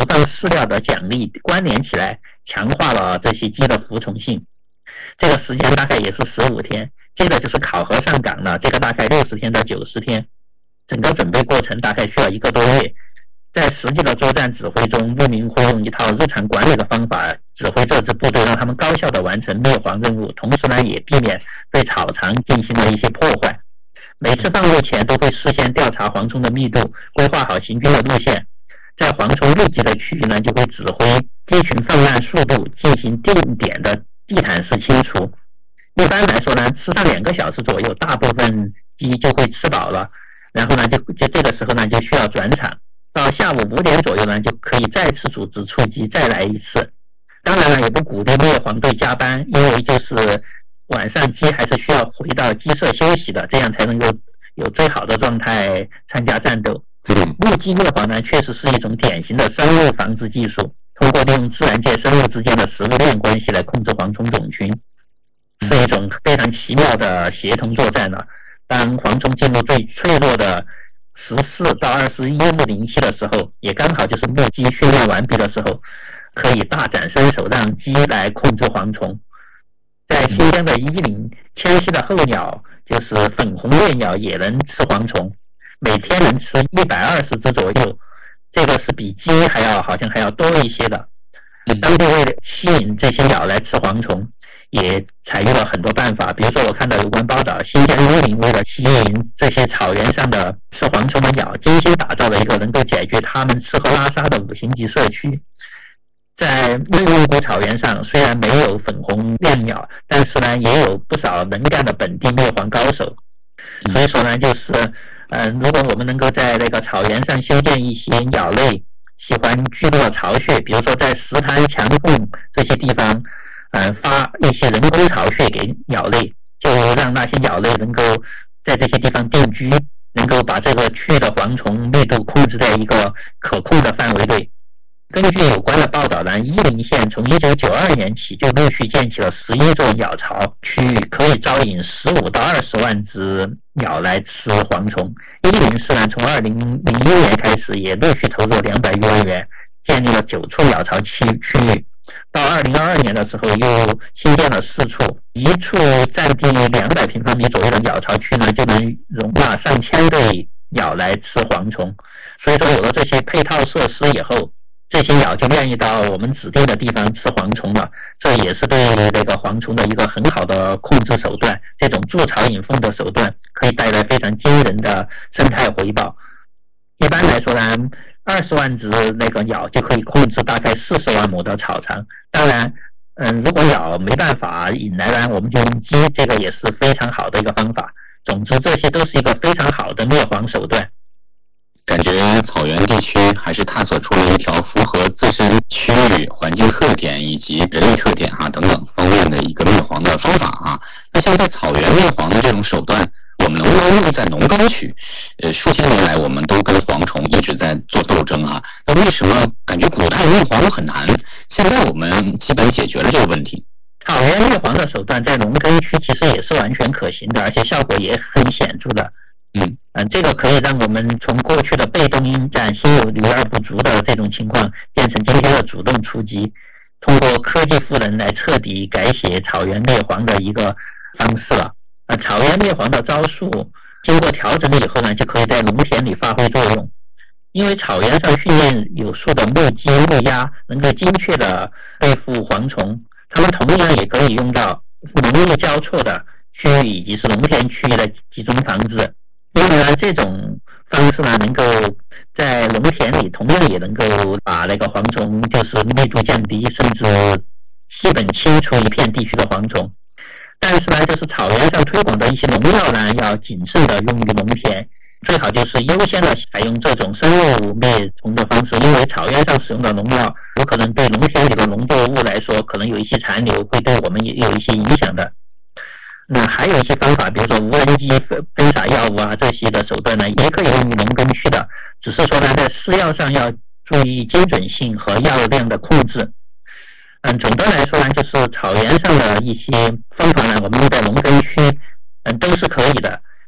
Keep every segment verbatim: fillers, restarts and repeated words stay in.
投放饲料的奖励关联起来，强化了这些鸡的服从性。这个时间大概也是十五天，接着就是考核上岗了，这个大概六十天到九十天，整个准备过程大概需要一个多月。在实际的作战指挥中，牧民会用一套日常管理的方法指挥这支部队，让他们高效地完成灭蝗任务，同时呢也避免对草场进行了一些破坏。每次放牧前都会事先调查蝗虫的密度，规划好行军的路线。在蝗虫密集的区域呢，就会指挥鸡群泛滥速度，进行定点的地毯式清除。一般来说呢，吃上两个小时左右，大部分鸡就会吃饱了，然后呢就就这个时候呢就需要转场。到下午五点左右呢，就可以再次组织出击，再来一次。当然了，也不鼓励灭蝗队加班，因为就是晚上鸡还是需要回到鸡舍休息的，这样才能够有最好的状态参加战斗。目击灭蝗呢，确实是一种典型的生物防治技术，通过利用自然界生物之间的食物链关系来控制蝗虫种群，是一种非常奇妙的协同作战了。当蝗虫进入最脆弱的十四到二十一日龄期的时候，也刚好就是目击训练完毕的时候，可以大展身手，让鸡来控制蝗虫。在新疆的伊林，迁徙的候鸟就是粉红猎鸟也能吃蝗虫，每天能吃一百二十只左右，这个是比鸡还要好像还要多一些的。当地为了吸引这些鸟来吃蝗虫，也采用了很多办法，比如说我看到有关报道，新疆伊林为了吸引这些草原上的吃蝗虫的鸟，精心打造了一个能够解决它们吃喝拉撒的五星级社区。在内蒙古草原上，虽然没有粉红猎鸟，但是呢也有不少能干的本地灭蝗高手。所以说呢，就是呃，如果我们能够在那个草原上修建一些鸟类喜欢居住的巢穴，比如说在石滩、墙洞这些地方呃，发一些人工巢穴给鸟类，就让那些鸟类能够在这些地方定居，能够把这个区域的蝗虫密度控制在一个可控的范围内。根据有关的报道呢，伊林县从一九九二年起就陆续建起了十一座鸟巢区域，可以招引十五到二十万只鸟来吃蝗虫。伊林市呢，从二零零一年开始也陆续投入两百余万元，建立了九处鸟巢区区域。到二零二二年的时候，又新建了四处，一处占地两百平方米左右的鸟巢区呢，就能容纳上千对鸟来吃蝗虫。所以说，有了这些配套设施以后，这些鸟就愿意到我们指定的地方吃蝗虫了，这也是对那个蝗虫的一个很好的控制手段。这种筑巢引凤的手段可以带来非常惊人的生态回报。一般来说呢，二十万只那个鸟就可以控制大概四十万亩的草场。当然，嗯，如果鸟没办法引来呢，我们就用鸡，这个也是非常好的一个方法。总之，这些都是一个非常好的灭蝗手段。 感觉草原地区还是探索出了一条符合自身区域环境特点以及人类特点哈、啊、等等方面的一个灭蝗的方法啊。那像在草原灭蝗的这种手段，我们能不能用在农耕区？呃，数千年来我们都跟蝗虫一直在做斗争啊。那为什么感觉古代灭蝗很难？现在我们基本解决了这个问题。 草原灭蝗的手段在农耕区其实也是完全可行的，而且效果也很显著的。嗯嗯，这个可以让我们从过去的被动应战、心有余而不足的这种情况，变成今天的主动出击，通过科技赋能来彻底改写草原灭蝗的一个方式了。呃，草原灭蝗的招数经过调整以后呢，就可以在农田里发挥作用。因为草原上训练有素的木鸡、木鸭能够精确的对付蝗虫，它们同样也可以用到农业交错的区域以及是农田区域的集中防治。因为呢，这种方式呢，能够在农田里同样也能够把那个蝗虫就是密度降低，甚至基本清除一片地区的蝗虫。但是呢，就是草原上推广的一些农药呢，要谨慎的用于农田，最好就是优先的采用这种生物灭虫的方式，因为草原上使用的农药有可能对农田里的农作物来说，可能有一些残留，会对我们也有一些影响的。那还有一些方法，比如说无人机喷洒药物啊，这些的手段呢，也可以用于农耕区的，只是说呢，在施药上要注意精准性和药量的控制。嗯，总的来说呢，就是草原上的一些方法呢，我们用在农耕区，嗯，都是可以的。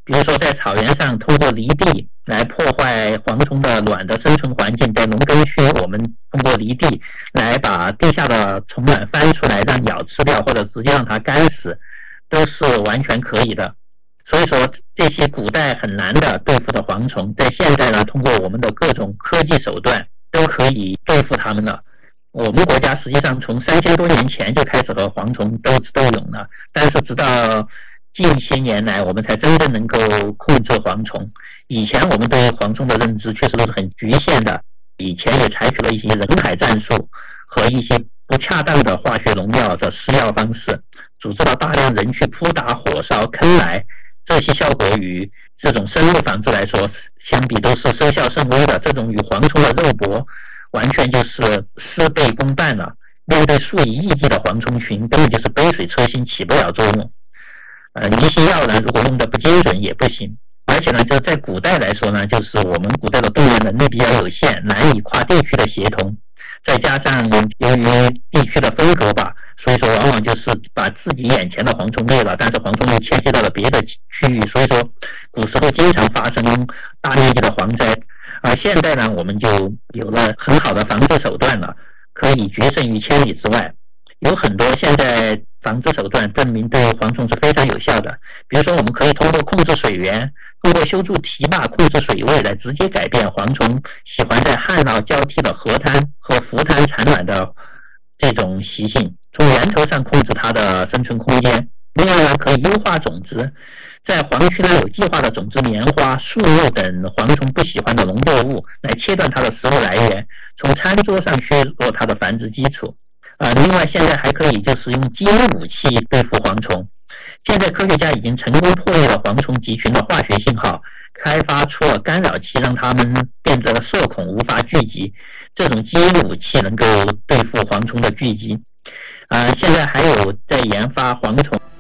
比如说在草原上通过犁地来破坏蝗虫的卵的生存环境，在农耕区我们通过犁地来把地下的虫卵翻出来让鸟吃掉，或者直接让它干死，都是完全可以的。所以说这些古代很难的对付的蝗虫，在现在呢通过我们的各种科技手段都可以对付它们了。我们国家实际上从三千多年前就开始和蝗虫斗智斗勇了，但是直到近些年来我们才真正能够控制蝗虫。以前我们对蝗虫的认知确实都是很局限的，以前也采取了一些人海战术和一些不恰当的化学农药的施药方式，组织了大量人去扑打火烧坑来，这些效果与这种生物防治来说相比都是收效甚微的。这种与蝗虫的肉搏完全就是事倍功半了，面对数以亿计的蝗虫群根本就是杯水车薪，起不了作用。呃，一些药呢如果用的不精准也不行。而且呢就在古代来说呢，就是我们古代的动员能力比较有限，难以跨地区的协同，再加上由于地区的分隔吧，所以说往往就是把自己眼前的蝗虫灭了，但是蝗虫又迁徙到了别的区域，所以说古时候经常发生大面积的蝗灾。而现在呢我们就有了很好的防治手段了，可以决胜于千里之外。有很多现在防治手段证明对蝗虫是非常有效的，比如说我们可以通过控制水源，通过修筑堤坝控制水位来直接改变蝗虫喜欢在旱涝交替的河滩和浮滩产卵的这种习性，从源头上控制它的生存空间。另外呢可以优化种子，在黄区呢有计划的种植棉花、树木等蝗虫不喜欢的农作物，来切断它的食物来源，从餐桌上削弱它的繁殖基础。呃，另外现在还可以就是用基因武器对付蝗虫。现在科学家已经成功破译了蝗虫集群的化学信号，开发出了干扰器，让它们变得社恐，无法聚集。这种基因武器能够对付蝗虫的聚集。呃，现在还有在研发蝗虫